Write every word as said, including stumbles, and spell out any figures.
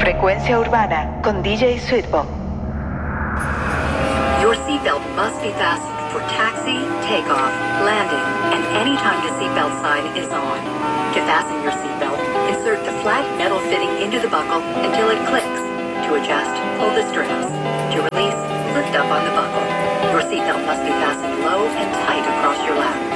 Frecuencia urbana con D J Sweetbo. Your seatbelt must be fastened for taxi, takeoff, landing, and any time the seatbelt sign is on. To fasten your seatbelt, insert the flat metal fitting into the buckle until it clicks. To adjust, pull the straps. To release, lift up on the buckle. Your seatbelt must be fastened low and tight across your lap.